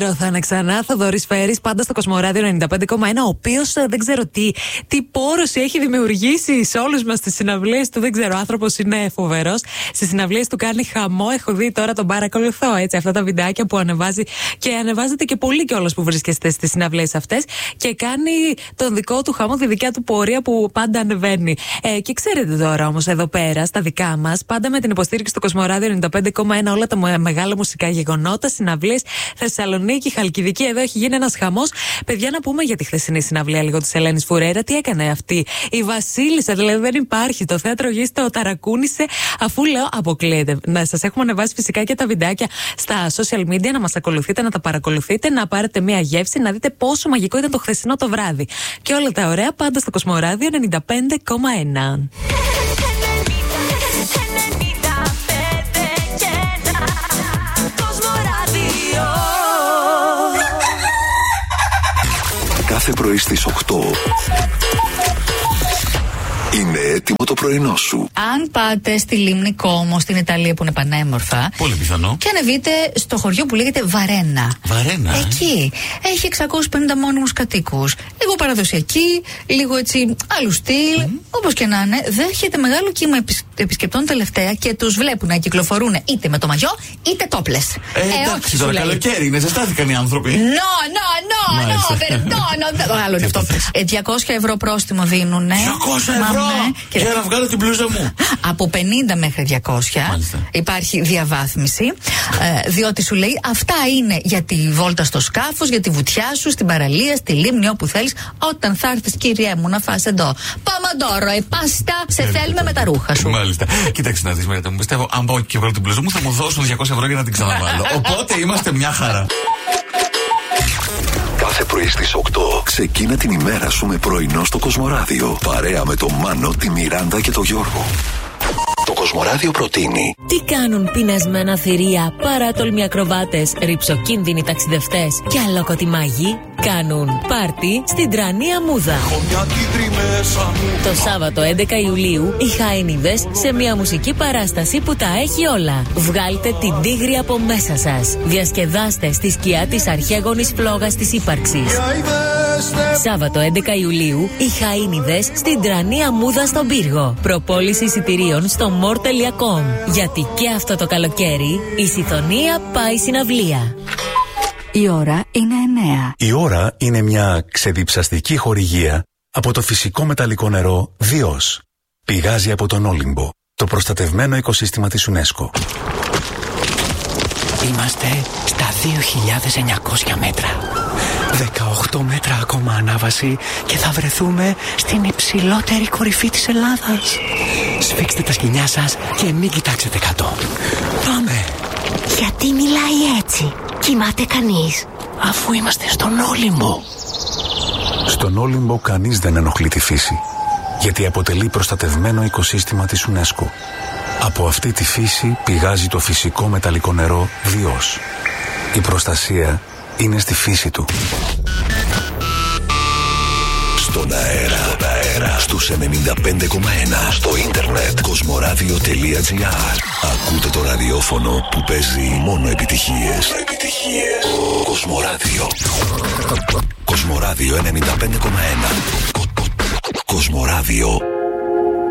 ξέρω, θα είναι ξανά Θοδωρής Φέρης, πάντα στο Κοσμοράδιο 95,1, ο οποίος δεν ξέρω τι πόρωση έχει δημιουργήσει σε όλους μας τις συναυλίες του. Δεν ξέρω, ο άνθρωπος είναι φοβερός. Στις συναυλίες του κάνει χαμό. Έχω δει τώρα, τον παρακολουθώ έτσι, αυτά τα βιντεάκια που ανεβάζει και ανεβάζεται και πολύ κιόλας που βρίσκεστε στις συναυλίες αυτές. Και κάνει τον δικό του χαμό, τη δικιά του πορεία που πάντα ανεβαίνει. Και ξέρετε τώρα όμως, εδώ πέρα, στα δικά μας, πάντα με την υποστήριξη του Κοσμοράδιο 95,1, όλα τα μεγάλα μουσικά γεγονότα, συναυλίες, Θεσσαλονίκη, Χαλκιδική, εδώ έχει γίνει ένας χαμός. Παιδιά, να πούμε για τη χθεσινή συναυλία λίγο της Ελένης Φουρέρα. Τι έκανε αυτή η Βασίλισσα, δηλαδή δεν υπάρχει. Το θέατρο γης το ταρακούνησε, αφού λέω αποκλείεται. Να σας έχουμε ανεβάσει φυσικά και τα βιντεάκια στα social media, να μας ακολουθείτε, να τα παρακολουθείτε, να πάρετε μια γεύση, να δείτε πόσο μαγικό ήταν το χθεσινό το βράδυ. Και όλα τα ωραία πάντα στο Κοσμοράδιο 95,1. Κάθε πρωί στις 8 είναι έτοιμο το πρωινό σου. Αν πάτε στη Λίμνη Κόμο, στην Ιταλία που είναι πανέμορφα, πολύ πιθανό, και ανεβείτε στο χωριό που λέγεται Βαρένα. Βαρένα. Εκεί έχει 650 μόνιμους κατοίκους. Λίγο παραδοσιακή, λίγο έτσι άλλου στυλ. Όπως και να είναι, δέχεται μεγάλο κύμα επισκεπτών τελευταία και τους βλέπουν να κυκλοφορούν είτε με το μαγιό είτε τόπλες. Εντάξει, τώρα καλοκαίρι είναι, ζεστάθηκαν οι άνθρωποι. Άλλο είναι αυτό. 200 ευρώ πρόστιμο δίνουνε. 200 ευρώ! Και να βγάλω την μπλούζα μου. Από 50 μέχρι 200. Μάλιστα. Υπάρχει διαβάθμιση. Διότι σου λέει αυτά είναι για τη βόλτα στο σκάφος, για τη βουτιά σου, στην παραλία, στη λίμνη, όπου θέλεις. Όταν θα έρθεις, κυριέ μου, να φας εδώ. Παμαντόρο, πάστα, σε θέλουμε με τα ρούχα σου. Μάλιστα. Κοίταξε να δεις, Μαρίτα μου. Πιστεύω, αν πάω και βγάλω την μπλούζα μου, θα μου δώσουν 200 ευρώ για να την ξαναβάλω. Οπότε είμαστε μια χαρά. Κάθε πρωί στις 8 ξεκίνα την ημέρα σου με πρωινό στο Κοσμοράδιο. Παρέα με τον Μάνο, τη Μιράντα και τον Γιώργο. Το Κοσμοράδιο προτείνει. Τι κάνουν πεινασμένα θηρία, παράτολμοι ακροβάτες, ρυψοκίνδυνοι ταξιδευτές και αλόκοτοι μάγοι? Κάνουν πάρτι στην Τρανία Μούδα. Το Σάββατο 11 Ιουλίου οι Χαΐνιδες σε μια μουσική παράσταση που τα έχει όλα. Βγάλτε την τίγρη από μέσα σας. Διασκεδάστε στη σκιά της αρχαίγονης φλόγας της ύπαρξης. Σάββατο 11 Ιουλίου οι Χαΐνιδες στην Τρανία Μούδα στον Πύργο. Προπόληση εισιτηρίων στο more.com. Γιατί και αυτό το καλοκαίρι η Συθονία πάει συναυλία. Η ώρα είναι 9. Η ώρα είναι μια ξεδιψαστική χορηγία από το φυσικό μεταλλικό νερό Διός. Πηγάζει από τον Όλυμπο, το προστατευμένο οικοσύστημα της UNESCO. Είμαστε στα 2.900 μέτρα. 18 μέτρα ακόμα ανάβαση και θα βρεθούμε στην υψηλότερη κορυφή της Ελλάδας. Σφίξτε τα σκοινιά σας και μην κοιτάξετε κάτω. Πάμε! Γιατί μιλάει έτσι? Κοιμάται κανείς? Αφού είμαστε στον Όλυμπο. Στον Όλυμπο κανείς δεν ενοχλεί τη φύση, γιατί αποτελεί προστατευμένο οικοσύστημα της UNESCO. Από αυτή τη φύση πηγάζει το φυσικό μεταλλικό νερό Διός. Η προστασία είναι στη φύση του. Στον αέρα, στους 95,1, στο ίντερνετ, κοσμοράδιο.gr. Ακούτε το ραδιόφωνο που παίζει μόνο επιτυχίες. Κοσμοράδιο. Κοσμοράδιο 95,1. Κοσμοράδιο.